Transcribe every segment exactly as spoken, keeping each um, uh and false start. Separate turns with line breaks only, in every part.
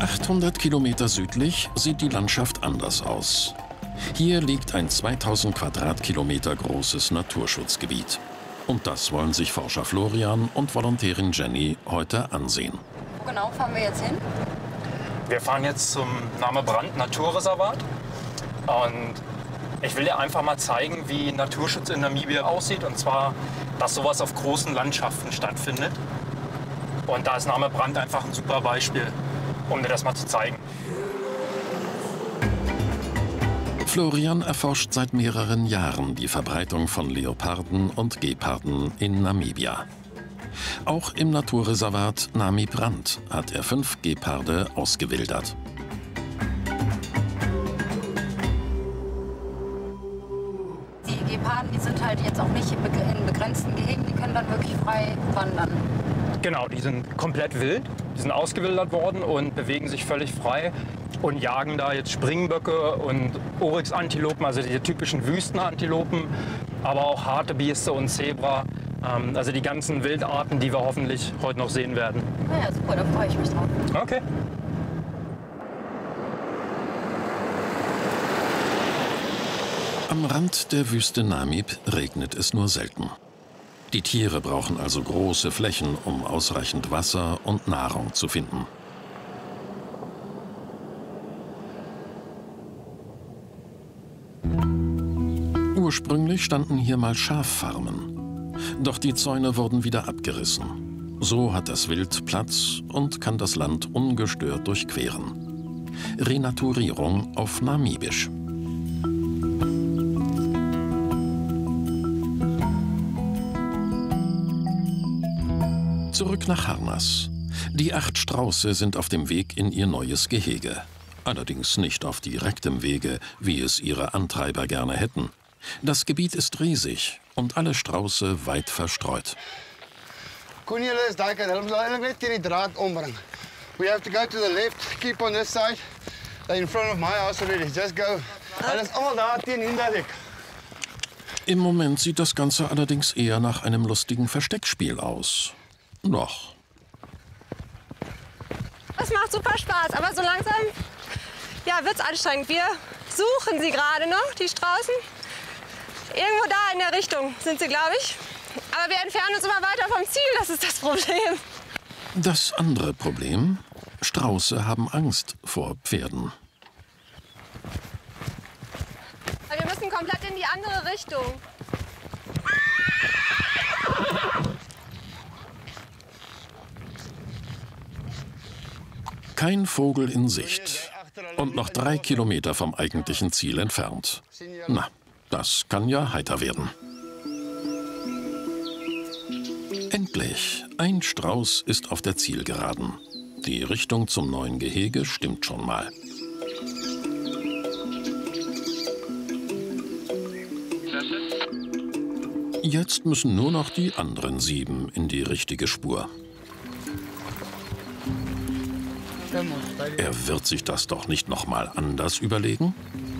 achthundert Kilometer südlich sieht die Landschaft anders aus. Hier liegt ein zweitausend Quadratkilometer großes Naturschutzgebiet. Und das wollen sich Forscher Florian und Volontärin Jenny heute ansehen.
Wo genau fahren wir jetzt hin?
Wir fahren jetzt zum Name Brand Naturreservat. Und ich will dir einfach mal zeigen, wie Naturschutz in Namibia aussieht. Und zwar, dass sowas auf großen Landschaften stattfindet. Und da ist Name Brand einfach ein super Beispiel, um dir das mal zu zeigen.
Florian erforscht seit mehreren Jahren die Verbreitung von Leoparden und Geparden in Namibia. Auch im Naturreservat Nami Brand hat er fünf Geparde ausgewildert.
Die Geparden, die sind halt jetzt auch nicht in begrenzten Gehegen, die können dann wirklich frei wandern.
Genau, die sind komplett wild, die sind ausgewildert worden und bewegen sich völlig frei und jagen da jetzt Springböcke und Oryx-Antilopen, also die typischen Wüstenantilopen, aber auch Hartebieste und Zebra, ähm, also die ganzen Wildarten, die wir hoffentlich heute noch sehen werden.
Na ja, super, da freue ich mich drauf.
Okay.
Am Rand der Wüste Namib regnet es nur selten. Die Tiere brauchen also große Flächen, um ausreichend Wasser und Nahrung zu finden. Ursprünglich standen hier mal Schaffarmen. Doch die Zäune wurden wieder abgerissen. So hat das Wild Platz und kann das Land ungestört durchqueren. Renaturierung auf Namibisch. Zurück nach Harnas. Die acht Strauße sind auf dem Weg in ihr neues Gehege. Allerdings nicht auf direktem Wege, wie es ihre Antreiber gerne hätten. Das Gebiet ist riesig und alle Strauße weit verstreut.
We have to go to the left, keep on this side. They're in front of my house already. Just go. Alles allemaal daar teen Hinderdik.
Im Moment sieht das Ganze allerdings eher nach einem lustigen Versteckspiel aus. Noch.
Es macht super Spaß, aber so langsam ja, wird's anstrengend. Wir suchen sie gerade noch, die Straußen. Irgendwo da in der Richtung sind sie, glaube ich. Aber wir entfernen uns immer weiter vom Ziel, das ist das Problem.
Das andere Problem? Strauße haben Angst vor Pferden.
Wir müssen komplett in die andere Richtung.
Kein Vogel in Sicht. Und noch drei Kilometer vom eigentlichen Ziel entfernt. Na, das kann ja heiter werden. Endlich, ein Strauß ist auf der Zielgeraden. Die Richtung zum neuen Gehege stimmt schon mal. Jetzt müssen nur noch die anderen sieben in die richtige Spur. Er wird sich das doch nicht noch mal anders überlegen?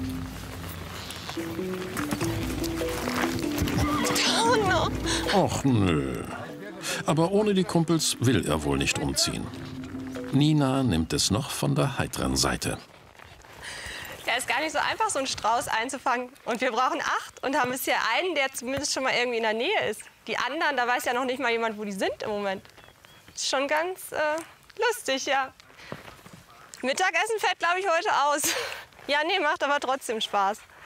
Oh no.
Och nö. Aber ohne die Kumpels will er wohl nicht umziehen. Nina nimmt es noch von der heiteren Seite.
Ja, ist gar nicht so einfach, so einen Strauß einzufangen. Und wir brauchen acht und haben bisher einen, der zumindest schon mal irgendwie in der Nähe ist. Die anderen, da weiß ja noch nicht mal jemand, wo die sind im Moment. Ist schon ganz äh, lustig, ja. Mittagessen fällt, glaube ich, heute aus. Ja, nee, macht aber trotzdem Spaß.